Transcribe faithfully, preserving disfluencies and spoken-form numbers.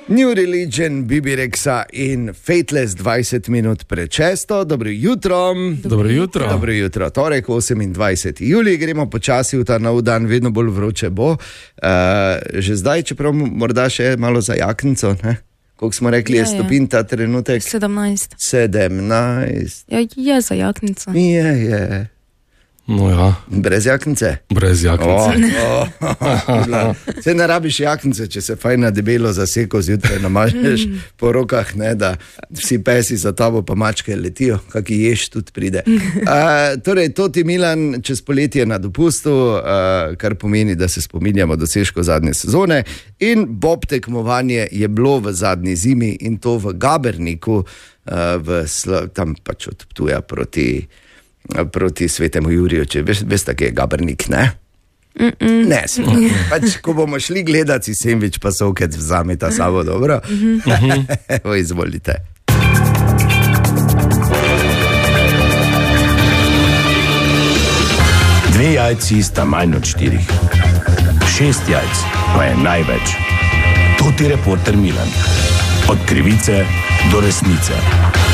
New Religion, Bibi Rexa in Fateless dvajset minut pred šesto. Dobro jutro. Dobro jutro. Dobro jutro. Torek, osemindvajseti julij, gremo počasi v ta nov dan, vedno bolj vroče bo. Uh, že zdaj, čeprav morda še malo za jaknico, ne? Koliko smo rekli, je, je stopin ta trenutek? sedemnajst. sedemnajst. Ja, je za jaknico. Je, je. No ja. Brez jaknice? Brez jaknice. Oh, oh. Se ne rabiš jaknice, če se fajn na debelo zaseko zjutraj namažeš mm. po rokah, ne, da vsi pesi za tabo pa mačke letijo, kaki ješ tudi pride. Uh, torej, to ti Milan čez poletje na dopustu, uh, kar pomeni, da se spominjamo dosežkov zadnje sezone, in bob tekmovanje je bilo v zadnji zimi in to v Gaberniku, uh, v Slo- tam pač od Ptuja proti proti Svetemu Juriju, če veš, veš tak je Gabernik, ne? Mm-mm. Ne, smo. Pač, ko bomo šli gledat si sendvič pa sokec vzameta sabo, dobro? Mm-hmm. Evo, izvolite. Dve jajci sta manj od štirih. Šest jajc pa je največ. To ti reporter Milan. Od krivice do resnice.